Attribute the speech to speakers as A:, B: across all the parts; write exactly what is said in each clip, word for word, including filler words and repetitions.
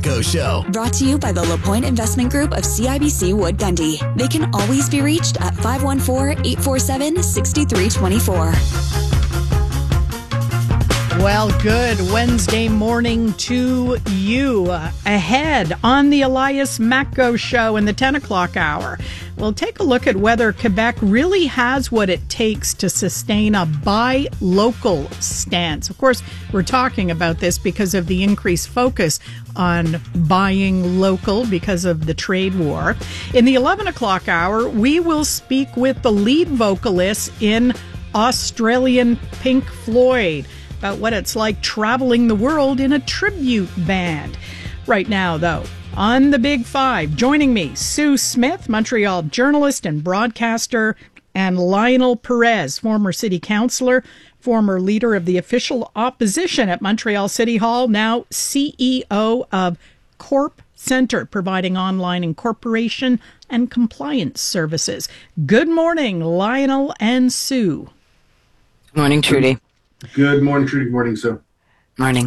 A: Go Show.
B: Brought to you by the LaPointe Investment Group of C I B C Wood Gundy. They can always be reached at five one four, eight four seven, six three two four.
C: Well, good Wednesday morning to you. Ahead on the Elias Macko Show in the ten o'clock hour, we'll take a look at whether Quebec really has what it takes to sustain a buy local stance. Of course, we're talking about this because of the increased focus on buying local because of the trade war. In the eleven o'clock hour, we will speak with the lead vocalist in Australian Pink Floyd about what it's like traveling the world in a tribute band. Right now, though, on the Big Five, joining me, Sue Smith, Montreal journalist and broadcaster, and Lionel Perez, former city councillor, former leader of the official opposition at Montreal City Hall, now C E O of Corp Center, providing online incorporation and compliance services. Good morning, Lionel and Sue.
D: Good morning, Trudy.
E: Good morning, Trudy. Good morning, Sue.
D: Morning.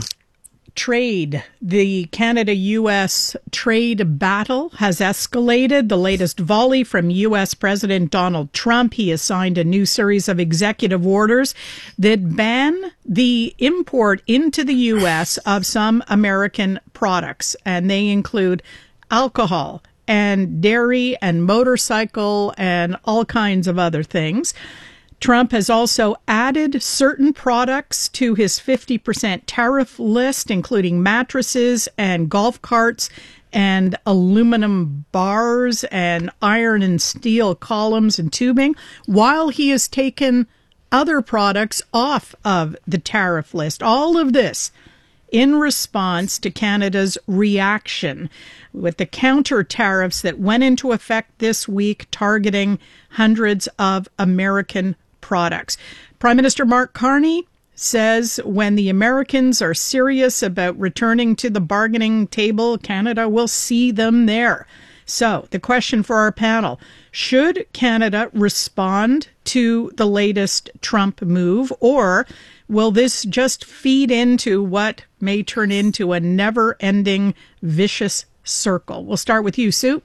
C: Trade. The Canada-U S trade battle has escalated. The latest volley from U S President Donald Trump. He has signed a new series of executive orders that ban the import into the U S of some American products, and they include alcohol and dairy and motorcycle and all kinds of other things. Trump has also added certain products to his fifty percent tariff list, including mattresses and golf carts and aluminum bars and iron and steel columns and tubing, while he has taken other products off of the tariff list. All of this in response to Canada's reaction with the counter tariffs that went into effect this week, targeting hundreds of American products. Prime Minister Mark Carney says when the Americans are serious about returning to the bargaining table, Canada will see them there. So the question for our panel, should Canada respond to the latest Trump move, or will this just feed into what may turn into a never-ending vicious circle? We'll start with you, Sue.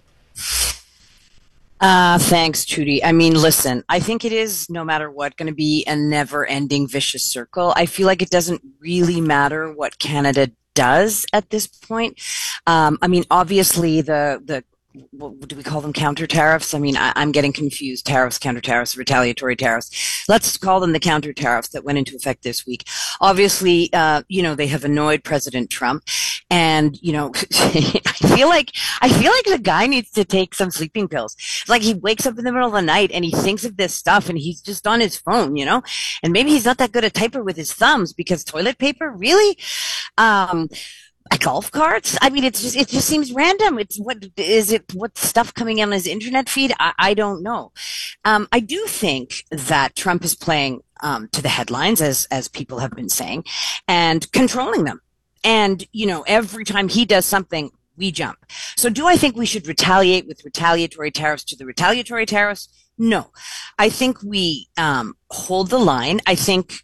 D: Uh, thanks, Trudy. I mean, listen, I think it is, no matter what, going to be a never-ending vicious circle. I feel like it doesn't really matter what Canada does at this point. Um, I mean, obviously, the the what do we call them? Counter tariffs? I mean, I, I'm getting confused. Tariffs, counter tariffs, retaliatory tariffs. Let's call them the counter tariffs that went into effect this week. Obviously, uh, you know, they have annoyed President Trump. And, you know, I feel like, I feel like the guy needs to take some sleeping pills. It's like he wakes up in the middle of the night and he thinks of this stuff and he's just on his phone, you know, and maybe he's not that good a typer with his thumbs because toilet paper, really? Um, golf carts? I mean, it's just, it just seems random. It's what, is it, what stuff coming on his internet feed? I, I don't know. Um, I do think that Trump is playing, um, to the headlines, as, as people have been saying, and controlling them. And, you know, every time he does something, we jump. So do I think we should retaliate with retaliatory tariffs to the retaliatory tariffs? No. I think we, um, hold the line. I think,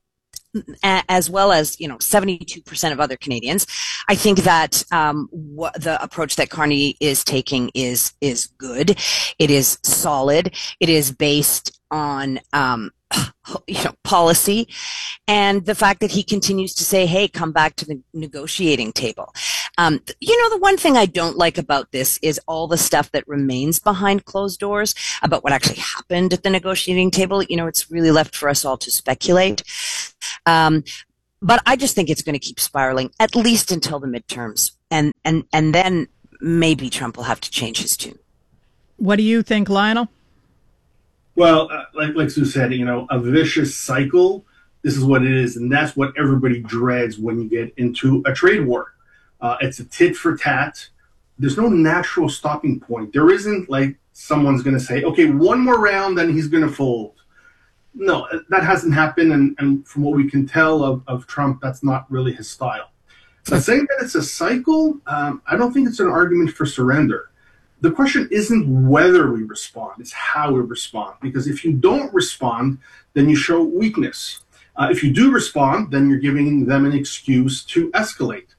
D: as well as, you know, seventy-two percent of other Canadians, I think that um, what the approach that Carney is taking is is good. It is solid. It is based on um, you know, policy, and the fact that he continues to say, "Hey, come back to the negotiating table." Um, you know, the one thing I don't like about this is all the stuff that remains behind closed doors about what actually happened at the negotiating table. You know, it's really left for us all to speculate. Um, but I just think it's going to keep spiraling, at least until the midterms. And, and, and then maybe Trump will have to change his tune.
C: What do you think, Lionel?
E: Well, uh, like, like Sue said, you know, a vicious cycle, this is what it is. And that's what everybody dreads when you get into a trade war. Uh, it's a tit for tat. There's no natural stopping point. There isn't like someone's going to say, okay, one more round, then he's going to fold. No, that hasn't happened, and, and from what we can tell of, of Trump, that's not really his style. But saying that it's a cycle, um, I don't think it's an argument for surrender. The question isn't whether we respond, it's how we respond. Because if you don't respond, then you show weakness. Uh, if you do respond, then you're giving them an excuse to escalate.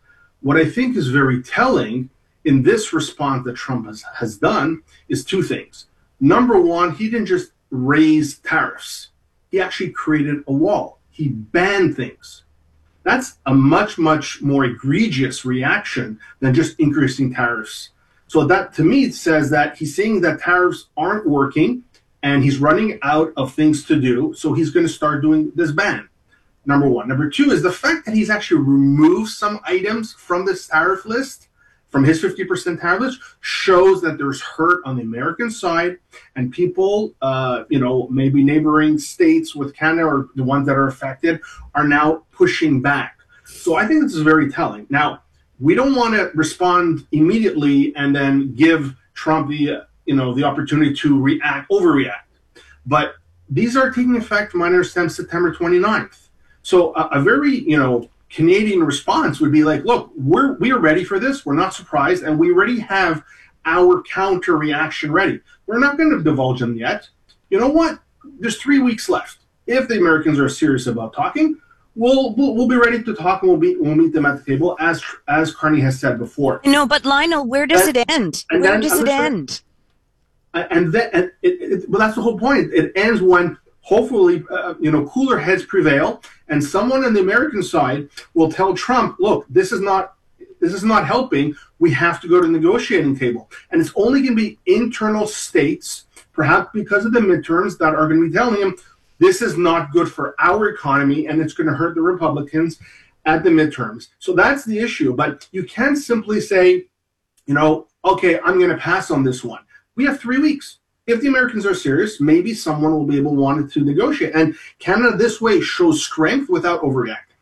E: what I think is very telling in this response that Trump has, has done is two things. Number one, he didn't just raise tariffs. He actually created a wall. He banned things. That's a much, much more egregious reaction than just increasing tariffs. So that, to me, says that he's saying that tariffs aren't working and he's running out of things to do. So he's going to start doing this ban. Number one. Number two is the fact that he's actually removed some items from this tariff list, from his fifty percent tariff list, shows that there's hurt on the American side, and people, uh, you know, maybe neighboring states with Canada or the ones that are affected are now pushing back. So I think this is very telling. Now, we don't want to respond immediately and then give Trump the, uh, you know, the opportunity to react, overreact. But these are taking effect, from what I understand, September twenty-ninth. So a, a very, you know, Canadian response would be like, look, we're we are ready for this. We're not surprised, and we already have our counter reaction ready. We're not going to divulge them yet. You know what? There's three weeks left. If the Americans are serious about talking, we'll we'll, we'll be ready to talk, and we'll be we'll meet them at the table, as as Carney has said before.
D: No, but Lionel, where does and, it end? Where then, does it end?
E: And then, and it, it, well, that's the whole point. It ends when, hopefully, uh, you know, cooler heads prevail, and someone on the American side will tell Trump, "Look, this is not, this is not helping. We have to go to the negotiating table." And it's only going to be internal states, perhaps because of the midterms, that are going to be telling him, "This is not good for our economy, and it's going to hurt the Republicans at the midterms." So that's the issue. But you can't simply say, you know, "Okay, I'm going to pass on this one." We have three weeks. If the Americans are serious, maybe someone will be able to want to negotiate. And Canada this way shows strength without overreacting.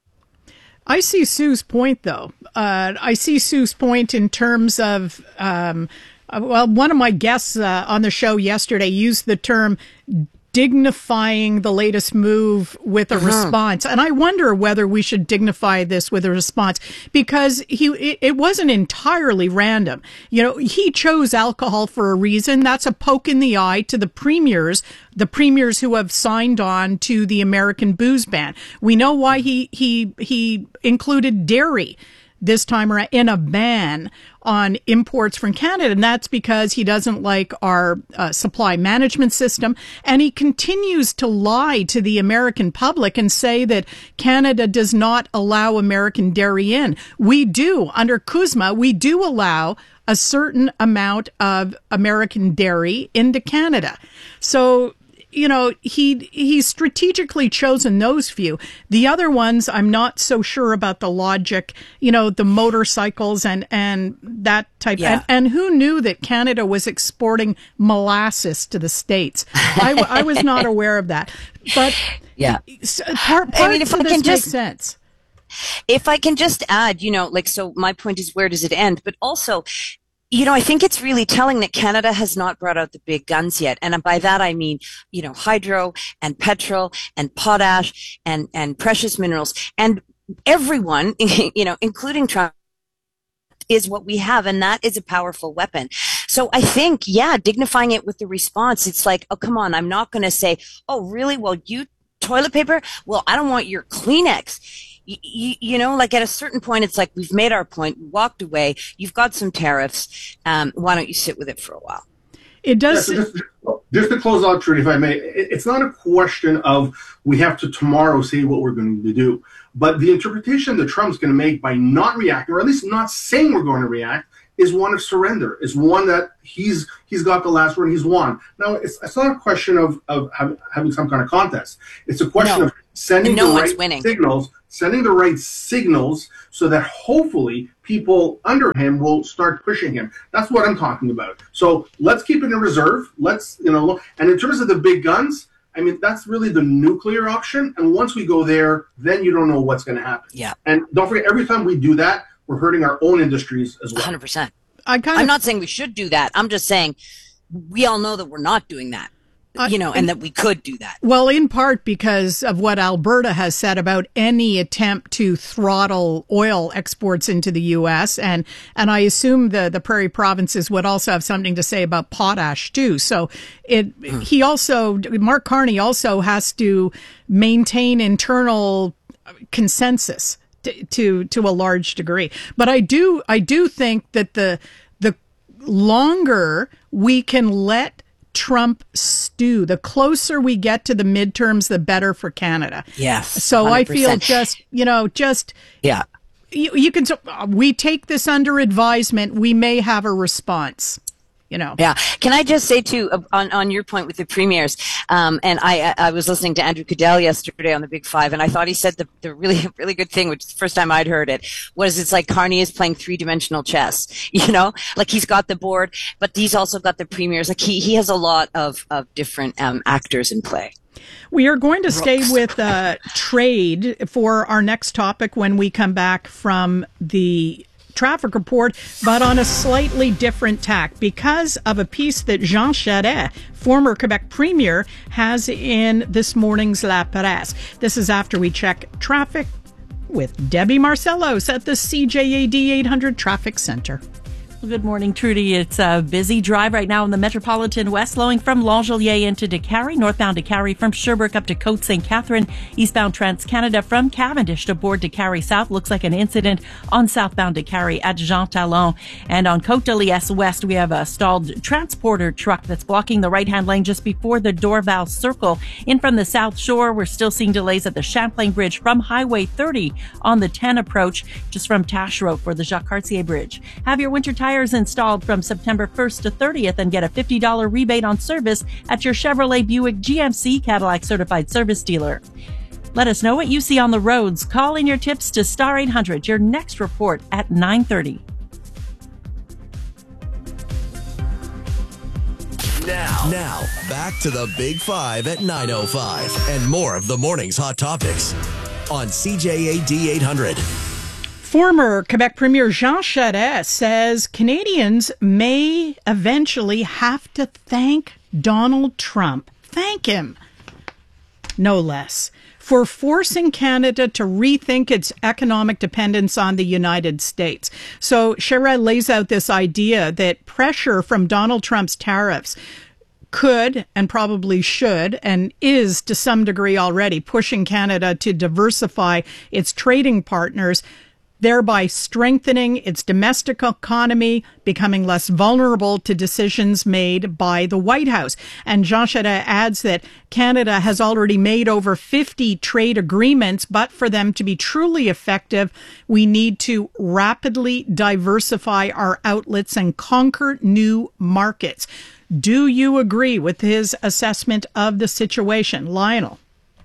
C: I see Sue's point, though. Uh, I see Sue's point in terms of, um, well, one of my guests uh, on the show yesterday used the term dignifying the latest move with a uh-huh. response. And I wonder whether we should dignify this with a response, because he it, it wasn't entirely random. You know, he chose alcohol for a reason. That's a poke in the eye to the premiers, the premiers who have signed on to the American booze ban. We know why he he he included dairy this time around in a ban on imports from Canada. And that's because he doesn't like our uh, supply management system. And he continues to lie to the American public and say that Canada does not allow American dairy in. We do. Under CUSMA, we do allow a certain amount of American dairy into Canada. So, you know, he he's strategically chosen those few. The other ones, I'm not so sure about the logic, you know, the motorcycles and, and that type.
D: Yeah.
C: And, and who knew that Canada was exporting molasses to the States? I, I was not aware of that. But
D: yeah,
C: part,
D: I mean, if I can just,
C: sense.
D: If I can just add, you know, like, so my point is, where does it end? But also, you know, I think it's really telling that Canada has not brought out the big guns yet. And by that, I mean, you know, hydro and petrol and potash and, and precious minerals. And everyone, you know, including Trump, is what we have. And that is a powerful weapon. So I think, yeah, dignifying it with the response, it's like, oh, come on, I'm not going to say, oh, really? Well, you toilet paper? Well, I don't want your Kleenex. You, you know, like at a certain point, it's like, we've made our point, we walked away, you've got some tariffs, um, why don't you sit with it for a while?
C: It does.
E: Yeah, so just, just to close out, Trudy, if I may, it's not a question of we have to tomorrow say what we're going to do, but the interpretation that Trump's going to make by not reacting, or at least not saying we're going to react, is one of surrender, is one that he's he's got the last word, he's won. Now, it's, it's not a question of, of having, having some kind of contest. It's a question
D: no.
E: of sending
D: no
E: the
D: one's
E: right
D: winning.
E: signals, sending the right signals so that hopefully people under him will start pushing him. That's what I'm talking about. So let's keep it in reserve. Let's, you know, and in terms of the big guns, I mean, that's really the nuclear option. And once we go there, then you don't know what's going to happen.
D: Yeah.
E: And don't forget, every time we do that, we're hurting our own industries as well.
D: one hundred percent.
C: I kind
D: I'm
C: of,
D: not saying we should do that. I'm just saying we all know that we're not doing that. Uh, you know, and that we could do that.
C: Well, in part because of what Alberta has said about any attempt to throttle oil exports into the U S. And, and I assume the, the prairie provinces would also have something to say about potash too. So it, mm. he also, Mark Carney also has to maintain internal consensus to, to to a large degree. But I do I do think that the the longer we can let Trump stew, the closer we get to the midterms, the better for Canada.
D: Yes.
C: So one hundred percent. I feel just, you know, just
D: yeah.
C: You, you can. We take this under advisement. We may have a response. You know.
D: Yeah. Can I just say too, on, on your point with the premiers, um, and I I was listening to Andrew Cadell yesterday on the Big Five, and I thought he said the, the really really good thing, which is the first time I'd heard it, was it's like Carney is playing three dimensional chess. You know, like he's got the board, but he's also got the premiers. Like he he has a lot of of different um, actors in play.
C: We are going to stay with uh, trade for our next topic when we come back from the traffic report, but on a slightly different tack because of a piece that Jean Charest, former Quebec Premier, has in this morning's La Presse. This is after we check traffic with Debbie Marcellos at the C J A D eight hundred Traffic Center.
A: Well, good morning, Trudy. It's a busy drive right now in the Metropolitan West, flowing from L'Angelier into Décarie, northbound Décarie from Sherbrooke up to Côte Saint Catherine, eastbound Trans-Canada from Cavendish to Bourg Décarie South. Looks like an incident on southbound Décarie at Jean Talon. And on Côte de Liesse West, we have a stalled transporter truck that's blocking the right-hand lane just before the Dorval Circle. In from the South Shore, we're still seeing delays at the Champlain Bridge from Highway thirty on the ten approach, just from Taschereau for the Jacques Cartier Bridge. Have your winter tires installed from September first to thirtieth and get a fifty dollars rebate on service at your Chevrolet, Buick, G M C, Cadillac certified service dealer. Let us know what you see on the roads. Call in your tips to Star eight hundred. Your next report at nine thirty.
F: Now, now, back to the Big Five at nine oh five and more of the morning's hot topics on C J A D eight hundred.
C: Former Quebec Premier Jean Charest says Canadians may eventually have to thank Donald Trump, thank him, no less, for forcing Canada to rethink its economic dependence on the United States. So Charest lays out this idea that pressure from Donald Trump's tariffs could and probably should and is to some degree already pushing Canada to diversify its trading partners, thereby strengthening its domestic economy, becoming less vulnerable to decisions made by the White House. And Jean Charest adds that Canada has already made over fifty trade agreements, but for them to be truly effective, we need to rapidly diversify our outlets and conquer new markets. Do you agree with his assessment of the situation, Lionel?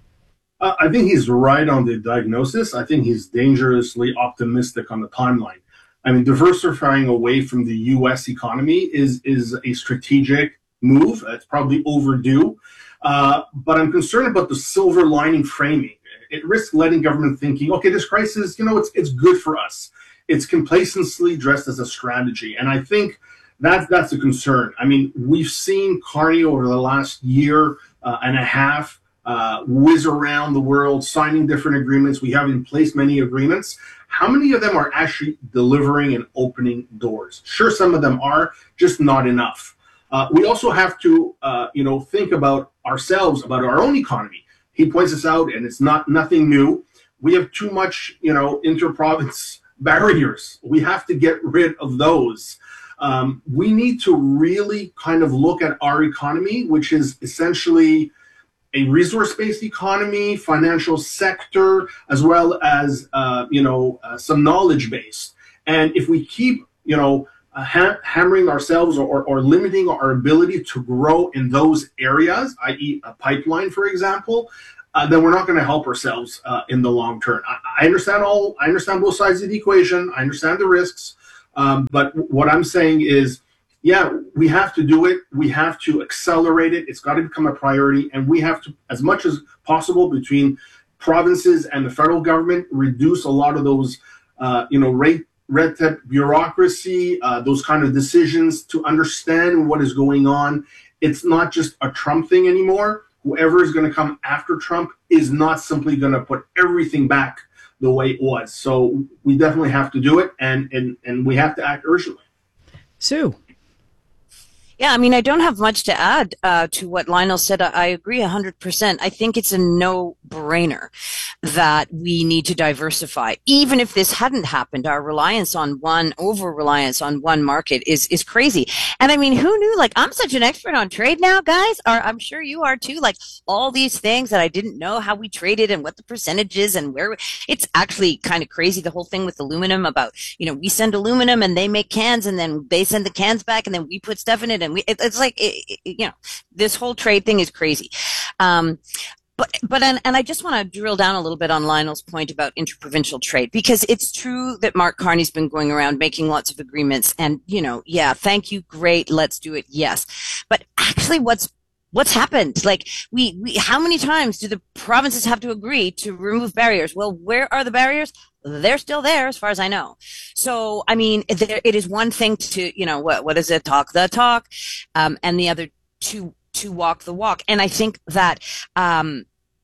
E: Uh, I think he's right on the diagnosis. I think he's dangerously optimistic on the timeline. I mean, diversifying away from the U S economy is is a strategic move. It's probably overdue. Uh, but I'm concerned about the silver lining framing. It risks letting government thinking, okay, this crisis, you know, it's it's good for us. It's complacency dressed as a strategy. And I think that's, that's a concern. I mean, we've seen Carney over the last year uh, and a half Uh, whiz around the world, signing different agreements. We have in place many agreements. How many of them are actually delivering and opening doors? Sure, some of them are, just not enough. Uh, we also have to, uh, you know, think about ourselves, about our own economy. He points this out, and it's not nothing new. We have too much, you know, inter-province barriers. We have to get rid of those. Um, we need to really kind of look at our economy, which is essentially a resource-based economy, financial sector, as well as, uh, you know, uh, some knowledge-based. And if we keep, you know, uh, ha- hammering ourselves or, or limiting our ability to grow in those areas, that is a pipeline, for example, uh, then we're not going to help ourselves uh, in the long term. I, I understand all, I understand both sides of the equation. I understand the risks. Um, but what I'm saying is, yeah, we have to do it. We have to accelerate it. It's got to become a priority. And we have to, as much as possible between provinces and the federal government, reduce a lot of those, uh, you know, red, red tape bureaucracy, uh, those kind of decisions to understand what is going on. It's not just a Trump thing anymore. Whoever is going to come after Trump is not simply going to put everything back the way it was. So we definitely have to do it, and, and, and we have to act urgently.
C: Sue.
D: Yeah, I mean, I don't have much to add uh, to what Lionel said. I, I agree one hundred percent. I think it's a no-brainer that we need to diversify. Even if this hadn't happened, our reliance on one, over-reliance on one market is is crazy. And I mean, who knew? Like, I'm such an expert on trade now, guys. Or I'm sure you are too. Like, all these things that I didn't know how we traded and what the percentage is and where we, it's actually kind of crazy. The whole thing with aluminum about, you know, we send aluminum and they make cans and then they send the cans back and then we put stuff in it. And we, it, it's like, it, it, you know, this whole trade thing is crazy. Um, but, but, and, and I just want to drill down a little bit on Lionel's point about interprovincial trade, because it's true that Mark Carney's been going around making lots of agreements and, you know, yeah, thank you. Great. Let's do it. Yes. But actually what's What's happened? Like, we, we, how many times do the provinces have to agree to remove barriers? Well, where are the barriers? They're still there, as far as I know. So, I mean, there, it is one thing to, you know, what, what is it? Talk the talk, um, and the other to, to walk the walk. And I think that, um,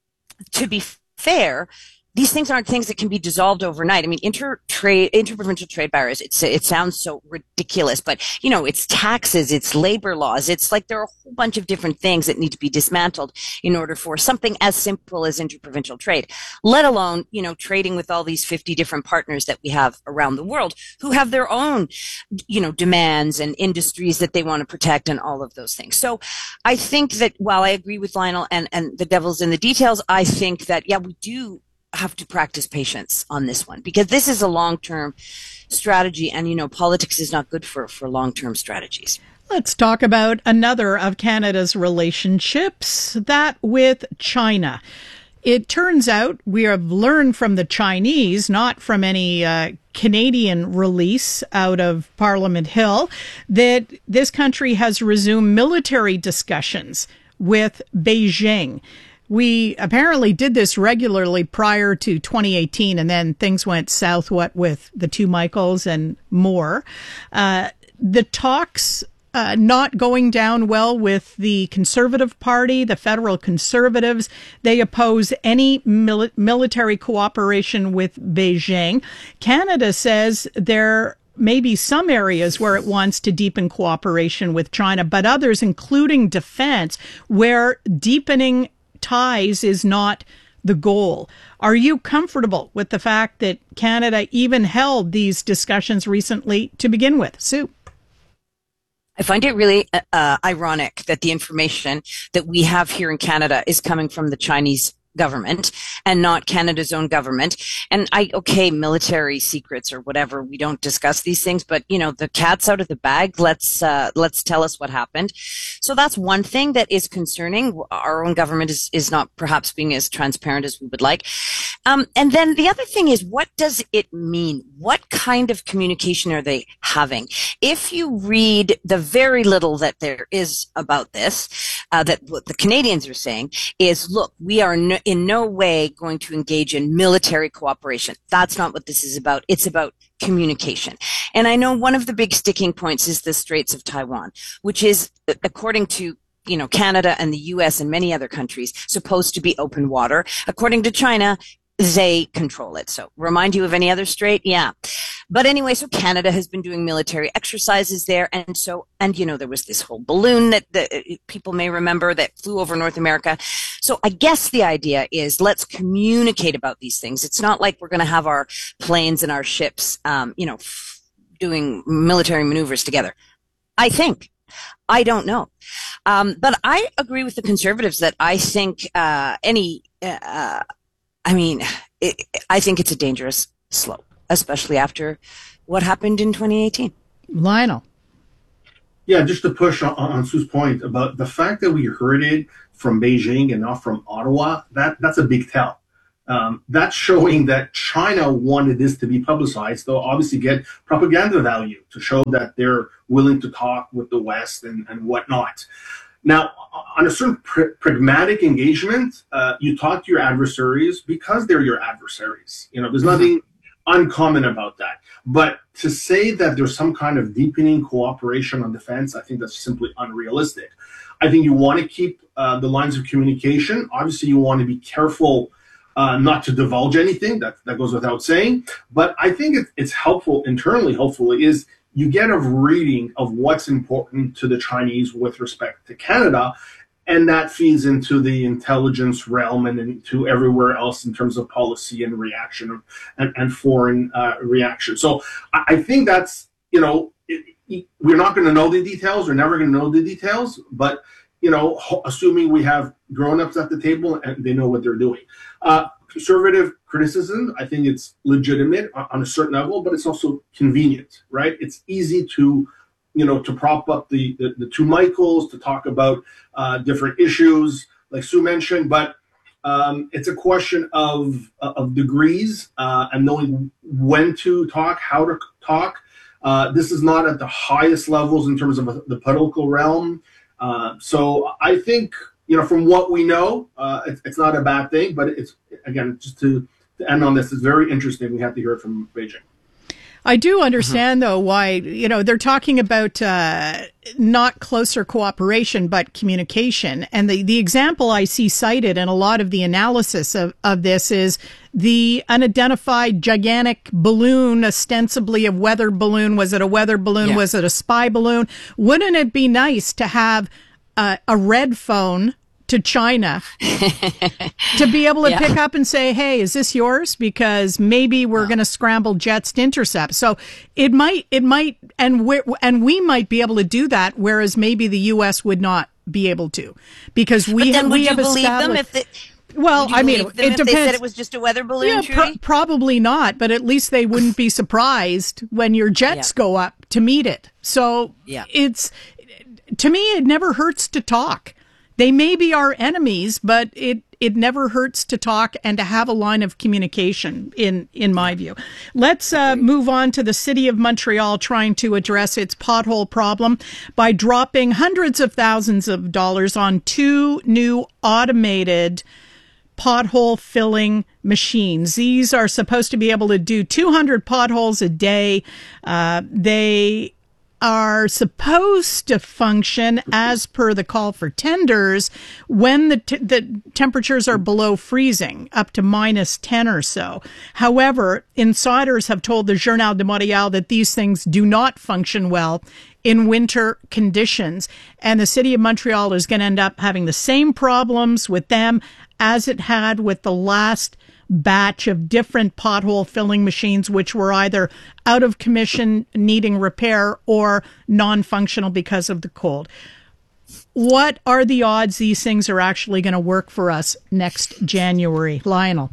D: to be fair, these things aren't things that can be dissolved overnight. I mean, inter trade, interprovincial trade barriers, it's, it sounds so ridiculous, but, you know, it's taxes, it's labor laws. It's like there are a whole bunch of different things that need to be dismantled in order for something as simple as interprovincial trade, let alone, you know, trading with all these fifty different partners that we have around the world who have their own, you know, demands and industries that they want to protect and all of those things. So I think that while I agree with Lionel and, and the devil's in the details, I think that, yeah, we do have to practice patience on this one, because this is a long-term strategy, and you know, politics is not good for for long-term strategies.
C: Let's talk about another of Canada's relationships, that with China. It turns out we have learned from the Chinese, not from any uh, Canadian release out of Parliament Hill, that this country has resumed military discussions with Beijing. We apparently did this regularly prior to twenty eighteen, and then things went south, what with the two Michaels and more. Uh, the talks uh, not going down well with the Conservative Party, the federal Conservatives. They oppose any mil- military cooperation with Beijing. Canada says there may be some areas where it wants to deepen cooperation with China, but others, including defense, where deepening ties is not the goal. Are you comfortable with the fact that Canada even held these discussions recently to begin with? Sue?
D: I find it really uh, ironic that the information that we have here in Canada is coming from the Chinese government and not Canada's own government. And I, okay, military secrets or whatever, we don't discuss these things, but you know, the cat's out of the bag. Let's, uh, let's tell us what happened. So that's one thing that is concerning. Our own government is, is not perhaps being as transparent as we would like. Um, and then the other thing is, what does it mean? What kind of communication are they having? If you read the very little that there is about this, uh, that what the Canadians are saying is, look, we are no, in no way going to engage in military cooperation. That's not what this is about. It's about communication. And I know one of the big sticking points is the Straits of Taiwan, which is, according to you know, Canada and the U S and many other countries, supposed to be open water. According to China, they control it. So remind you of any other strait? Yeah. But anyway, so Canada has been doing military exercises there. And so, and you know, there was this whole balloon that, that people may remember that flew over North America. So I guess the idea is, let's communicate about these things. It's not like we're going to have our planes and our ships, um, you know, f- doing military maneuvers together. I think. I don't know. Um, but I agree with the Conservatives that I think, uh, any, uh, I mean, it, I think it's a dangerous slope, especially after what happened in twenty eighteen.
C: Lionel.
E: Yeah, just to push on, on Sue's point about the fact that we heard it from Beijing and not from Ottawa, that, that's a big tell. Um, that's showing that China wanted this to be publicized. They'll obviously get propaganda value to show that they're willing to talk with the West and, and whatnot. Now, on a certain pr- pragmatic engagement, uh, you talk to your adversaries because they're your adversaries. You know, there's nothing uncommon about that. But to say that there's some kind of deepening cooperation on defense, I think that's simply unrealistic. I think you want to keep uh, the lines of communication. Obviously, you want to be careful uh, not to divulge anything. That, that goes without saying. But I think it, it's helpful internally, hopefully, is you get a reading of what's important to the Chinese with respect to Canada, and that feeds into the intelligence realm and into everywhere else in terms of policy and reaction and, and foreign uh, reaction. So I, I think that's, you know, it, it, we're not going to know the details. We're never going to know the details. But, you know, assuming we have grown-ups at the table and they know what they're doing. Uh, conservative criticism, I think it's legitimate on a certain level, but it's also convenient, right? It's easy to you know, to prop up the, the, the two Michaels, to talk about uh, different issues, like Sue mentioned. But um, it's a question of of degrees uh, and knowing when to talk, how to talk. Uh, this is not at the highest levels in terms of the political realm. Uh, so I think, you know, from what we know, uh, it's, it's not a bad thing. But it's, again, just to, to end on this, it's very interesting. We have to hear it from Beijing.
C: I do understand, though, why, you know, they're talking about uh, not closer cooperation, but communication. And the, the example I see cited in a lot of the analysis of, of this is the unidentified gigantic balloon, ostensibly a weather balloon. Was it a weather balloon? Yeah. Was it a spy balloon? Wouldn't it be nice to have uh, a red phone to China to be able to yeah. pick up and say, hey, is this yours? Because maybe we're oh. going to scramble jets to intercept. So it might, it might, and we and we might be able to do that, whereas maybe the U S would not be able to, because we
D: but then
C: have,
D: would
C: we
D: you
C: have
D: believe
C: established.
D: Them if they,
C: well, I mean,
D: it
C: depends.
D: They said it was just a weather balloon.
C: Yeah, pro- probably not, but at least they wouldn't be surprised when your jets yeah. go up to meet it. So yeah. it's, to me, it never hurts to talk. They may be our enemies, but it, it never hurts to talk and to have a line of communication, in, in my view. Let's uh, move on to the city of Montreal trying to address its pothole problem by dropping hundreds of thousands of dollars on two new automated pothole filling machines. These are supposed to be able to do two hundred potholes a day. Uh, they are supposed to function as per the call for tenders when the t- the temperatures are below freezing, up to minus ten or so. However, insiders have told the Journal de Montréal that these things do not function well in winter conditions, and the city of Montreal is going to end up having the same problems with them as it had with the last batch of different pothole filling machines, which were either out of commission, needing repair, or non-functional because of the cold. What are the odds these things are actually going to work for us next January? Lionel.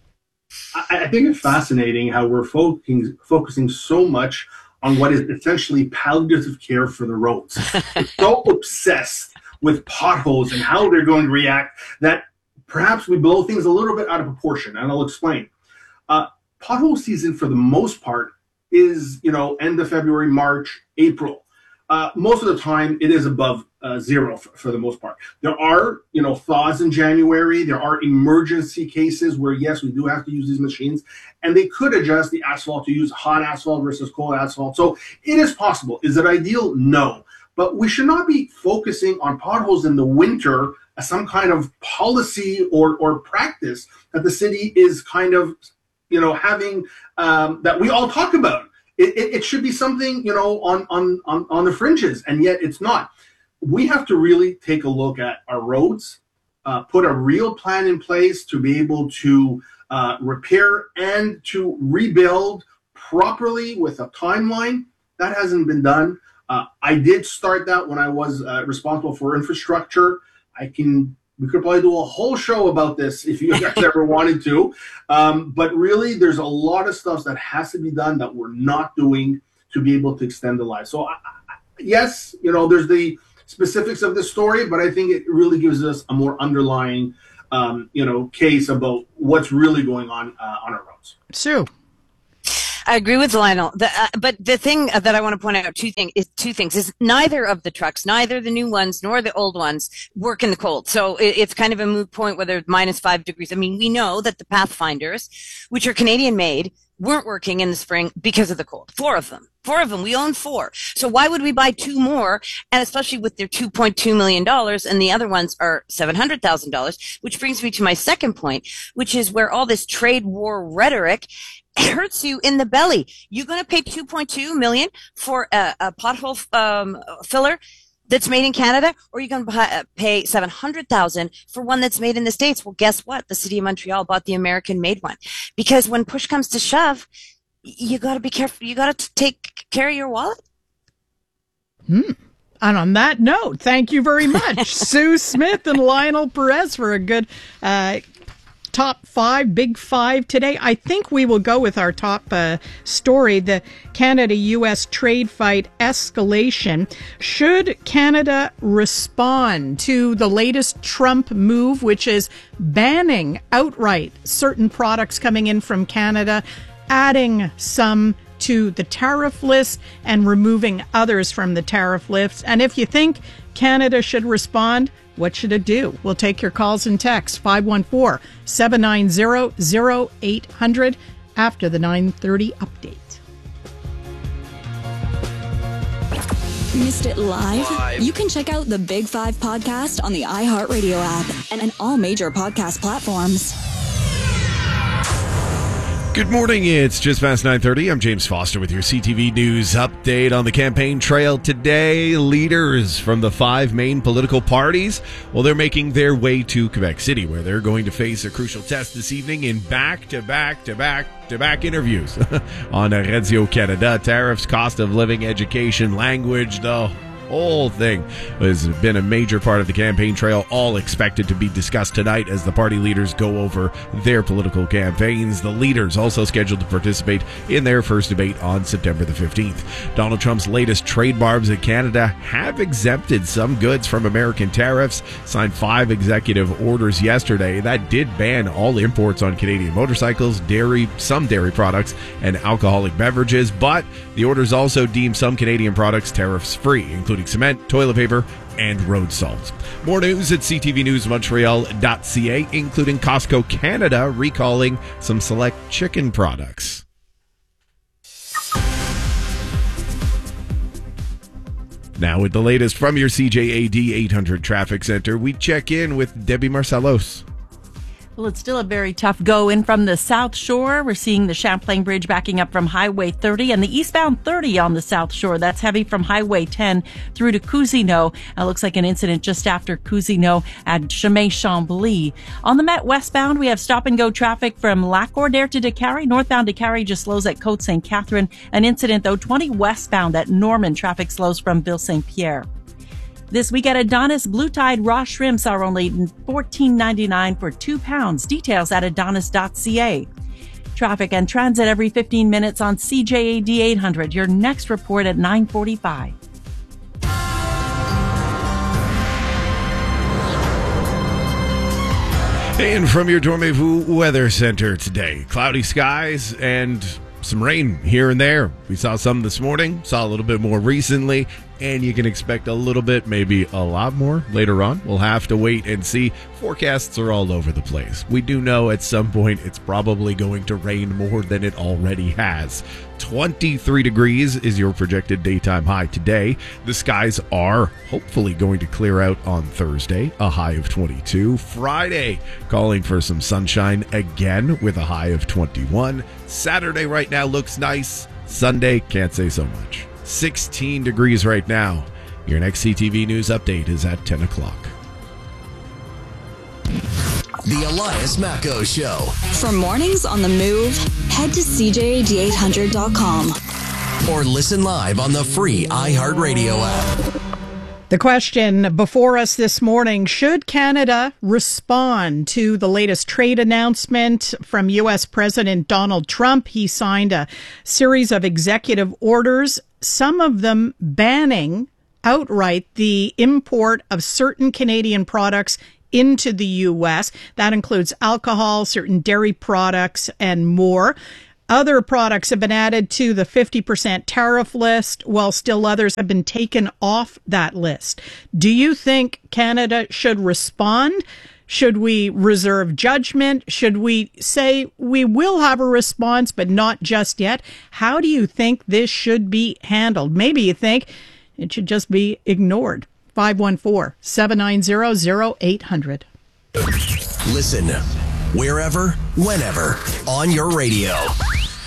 E: I, I think it's fascinating how we're focusing, focusing so much on what is essentially palliative care for the roads. We're so obsessed with potholes and how they're going to react that perhaps we blow things a little bit out of proportion, and I'll explain. Uh, pothole season, for the most part, is, you know, end of February, March, April. Uh, most of the time, it is above uh, zero for, for the most part. There are, you know, thaws in January. There are emergency cases where, yes, we do have to use these machines, and they could adjust the asphalt to use hot asphalt versus cold asphalt. So it is possible. Is it ideal? No. But we should not be focusing on potholes in the winter as some kind of policy or, or practice that the city is kind of, you know, having, um, that we all talk about. It, it, it should be something, you know, on, on, on, on the fringes, and yet it's not. We have to really take a look at our roads, uh, put a real plan in place to be able to uh, repair and to rebuild properly with a timeline. That hasn't been done. Uh, I did start that when I was uh, responsible for infrastructure. I can, we could probably do a whole show about this if you guys ever wanted to. Um, but really, there's a lot of stuff that has to be done that we're not doing to be able to extend the life. So, I, I, yes, you know, there's the specifics of this story, but I think it really gives us a more underlying, um, you know, case about what's really going on uh, on our roads.
C: Sue.
D: I agree with Lionel. The, uh, but the thing that I want to point out, two thing is two things is neither of the trucks, neither the new ones nor the old ones, work in the cold. So it, it's kind of a moot point whether it's minus five degrees. I mean, we know that the Pathfinders, which are Canadian made, weren't working in the spring because of the cold. Four of them. Four of them. We own four. So why would we buy two more? And especially with their two point two million dollars, and the other ones are seven hundred thousand dollars, which brings me to my second point, which is where all this trade war rhetoric hurts you in the belly. You're going to pay two point two million for a, a pothole um, filler that's made in Canada, or you're going to pay seven hundred thousand for one that's made in the States. Well, guess what? The city of Montreal bought the American-made one, because when push comes to shove, you got to be careful. You got to take care of your wallet.
C: Hmm. And on that note, thank you very much, Sue Smith and Lionel Perez, for a good uh, top five, big five today. I think we will go with our top uh, story, the Canada-U S trade fight escalation. Should Canada respond to the latest Trump move, which is banning outright certain products coming in from Canada, adding some to the tariff list and removing others from the tariff list? And if you think Canada should respond, what should it do? We'll take your calls and texts, five one four, seven nine zero, zero eight hundred, after the nine thirty update.
B: Missed it live? live? You can check out the Big Five podcast on the iHeartRadio app and on all major podcast platforms.
G: Good morning. It's just past nine thirty. I'm James Foster with your C T V News update on the campaign trail today. Leaders from the five main political parties, well, they're making their way to Quebec City, where they're going to face a crucial test this evening in back-to-back-to-back-to-back interviews on Radio Canada. Tariffs, cost of living, education, language, the whole thing has been a major part of the campaign trail, all expected to be discussed tonight as the party leaders go over their political campaigns. The leaders also scheduled to participate in their first debate on September the fifteenth. Donald Trump's latest trade barbs at Canada have exempted some goods from American tariffs, signed five executive orders yesterday that did ban all imports on Canadian motorcycles, dairy, some dairy products, and alcoholic beverages, but the orders also deem some Canadian products tariffs-free, including cement, toilet paper, and road salt. More news at c t v news montreal dot c a, including Costco Canada recalling some select chicken products. Now with the latest from your C J A D eight hundred Traffic Center, we check in with Debbie Marcelos.
A: Well, it's still a very tough go in from the South Shore. We're seeing the Champlain Bridge backing up from Highway thirty and the eastbound thirty on the South Shore. That's heavy from Highway ten through to Cousineau. It looks like an incident just after Cousineau at Chemin Chambly. On the Met westbound, we have stop-and-go traffic from Lac-Ordère to Décarie. Northbound Décarie just slows at Côte Saint Catherine. An incident, though, twenty westbound at Norman. Traffic slows from Ville Saint-Pierre. This week at Adonis, Blue Tide raw shrimps are only fourteen ninety-nine for two pounds. Details at adonis dot c a. Traffic and transit every fifteen minutes on C J A D eight hundred. Your next report at nine forty-five.
G: And from your Dormez-vous Weather Center today, cloudy skies and some rain here and there. We saw some this morning, saw a little bit more recently, and you can expect a little bit, maybe a lot more later on. We'll have to wait and see. Forecasts are all over the place. We do know at some point it's probably going to rain more than it already has. twenty-three degrees is your projected daytime high today. The skies are hopefully going to clear out on Thursday, a high of twenty-two. Friday, calling for some sunshine again with a high of twenty-one. Saturday right now looks nice. Sunday, can't say so much. sixteen degrees right now. Your next C T V News update is at ten o'clock.
F: The Elias Macco Show.
B: For mornings on the move, head to c j a d eight hundred dot com.
F: Or listen live on the free iHeartRadio app.
C: The question before us this morning, should Canada respond to the latest trade announcement from U S President Donald Trump? He signed a series of executive orders, some of them banning outright the import of certain Canadian products into the U S. That includes alcohol, certain dairy products, and more. Other products have been added to the fifty percent tariff list, while still others have been taken off that list. Do you think Canada should respond? Should we reserve judgment? Should we say we will have a response, but not just yet? How do you think this should be handled? Maybe you think it should just be ignored. five one four, seven nine zero, zero eight hundred.
F: Listen wherever, whenever, on your radio.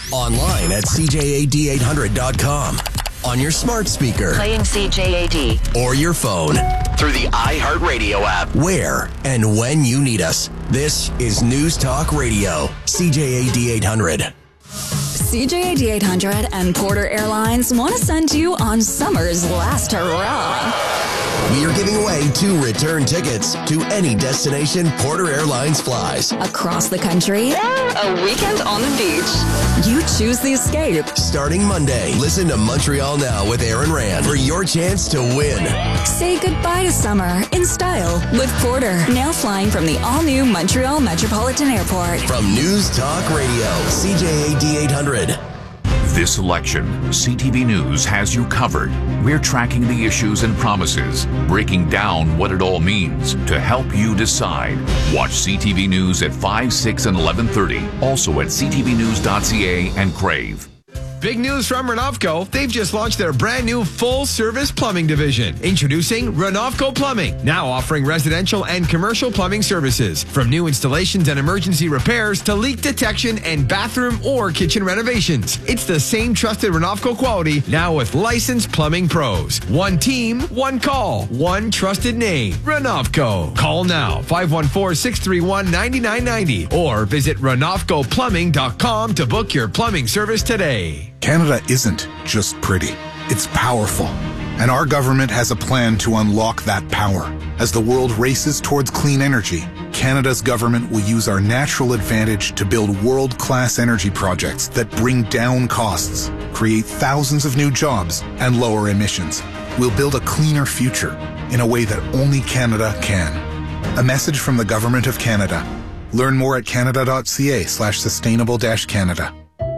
F: Online at C J A D eight hundred dot com. On your smart speaker.
H: Playing C J A D.
F: Or your phone.
I: Through the iHeartRadio app.
F: Where and when you need us. This is News Talk Radio. C J A D eight hundred.
B: C J A D eight hundred and Porter Airlines want to send you on summer's last hurrah.
F: We are giving away two return tickets to any destination Porter Airlines flies.
B: Across the country, a weekend on the beach. You choose the escape.
F: Starting Monday, listen to Montreal Now with Aaron Rand for your chance to win.
B: Say goodbye to summer in style with Porter. Now flying from the all-new Montreal Metropolitan Airport.
F: From News Talk Radio, C J A D eight hundred.
J: This election, C T V News has you covered. We're tracking the issues and promises, breaking down what it all means to help you decide. Watch C T V News at five, six, and eleven thirty. Also at c t v news dot c a and Crave.
K: Big news from Renovco. They've just launched their brand new full-service plumbing division. Introducing Renovco Plumbing, now offering residential and commercial plumbing services. From new installations and emergency repairs to leak detection and bathroom or kitchen renovations. It's the same trusted Renovco quality, now with licensed plumbing pros. One team, one call, one trusted name. Renovco. Call now, five one four, six three one, nine nine nine zero or visit renovco plumbing dot com to book your plumbing service today.
L: Canada isn't just pretty, it's powerful. And our government has a plan to unlock that power. As the world races towards clean energy, Canada's government will use our natural advantage to build world-class energy projects that bring down costs, create thousands of new jobs, and lower emissions. We'll build a cleaner future in a way that only Canada can. A message from the Government of Canada. Learn more at canada.ca slash sustainable dash Canada.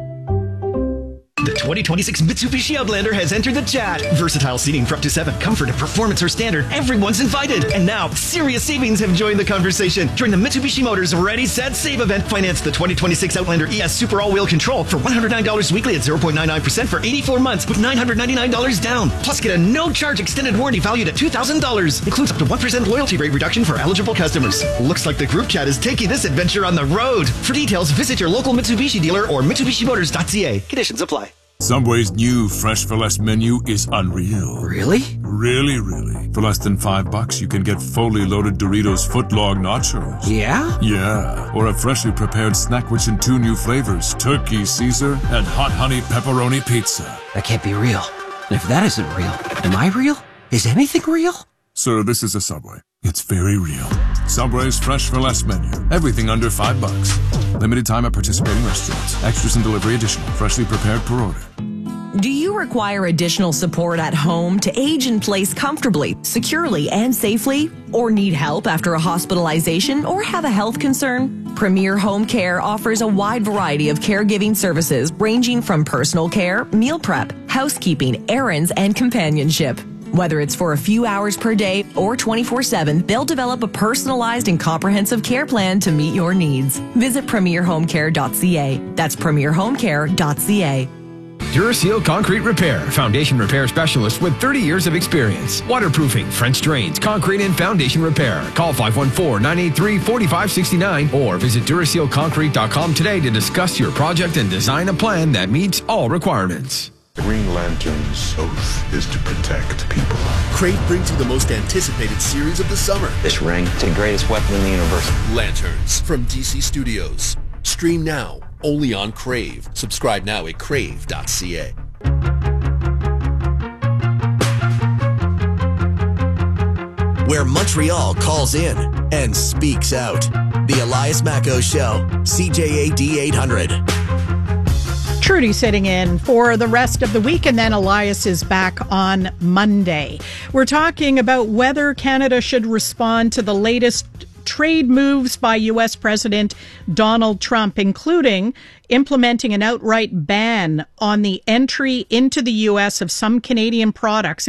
M: The twenty twenty-six Mitsubishi Outlander has entered the chat. Versatile seating for up to seven. Comfort and performance are standard. Everyone's invited. And now, serious savings have joined the conversation. During the Mitsubishi Motors Ready, Set, Save event, finance the twenty twenty-six Outlander E S Super All-Wheel Control for one hundred nine dollars weekly at zero point nine nine percent for eighty-four months with nine hundred ninety-nine dollars down. Plus, get a no-charge extended warranty valued at two thousand dollars. Includes up to one percent loyalty rate reduction for eligible customers. Looks like the group chat is taking this adventure on the road. For details, visit your local Mitsubishi dealer or mitsubishi motors dot c a. Conditions apply.
N: Subway's new Fresh for Less menu is unreal.
M: Really?
N: Really, really. For less than five bucks, you can get fully loaded Doritos footlong nachos.
M: Yeah?
N: Yeah. Or a freshly prepared snack rich in two new flavors, Turkey Caesar and Hot Honey Pepperoni Pizza.
M: That can't be real. And if that isn't real, am I real? Is anything real?
N: Sir, this is a Subway. It's very real. Subway's Fresh for Less menu. Everything under five bucks. Limited time at participating restaurants. Extras and delivery additional. Freshly prepared per order.
O: Do you require additional support at home to age in place comfortably, securely, and safely? Or need help after a hospitalization or have a health concern? Premier Home Care offers a wide variety of caregiving services ranging from personal care, meal prep, housekeeping, errands, and companionship. Whether it's for a few hours per day or twenty-four seven, they'll develop a personalized and comprehensive care plan to meet your needs. Visit premier home care dot c a. That's premier home care dot c a.
K: Duraseal Concrete Repair, foundation repair specialist with thirty years of experience. Waterproofing, French drains, concrete and foundation repair. Call five one four, nine eight three, four five six nine or visit duraseal concrete dot com today to discuss your project and design a plan that meets all requirements.
P: Green Lantern's oath is to protect people.
F: Crave brings you the most anticipated series of the summer.
Q: This ring, it's the greatest weapon in the universe.
F: Lanterns from D C Studios. Stream now, only on Crave. Subscribe now at crave dot c a. Where Montreal calls in and speaks out. The Elias Macco Show, C J A D eight hundred.
C: Trudy sitting in for the rest of the week, and then Elias is back on Monday. We're talking about whether Canada should respond to the latest trade moves by U S President Donald Trump, including implementing an outright ban on the entry into the U S of some Canadian products,